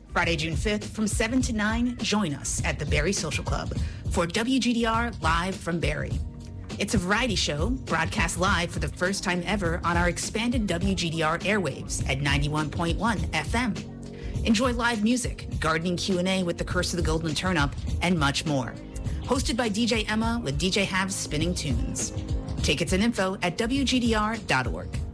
Friday, June 5th from 7 to 9, join us at the Barrie Social Club for WGDR Live from Barrie. It's a variety show broadcast live for the first time ever on our expanded WGDR airwaves at 91.1 FM. Enjoy live music, gardening Q&A with the Curse of the Golden Turnip, and much more. Hosted by DJ Emma with DJ Hav's spinning tunes. Tickets and info at WGDR.org.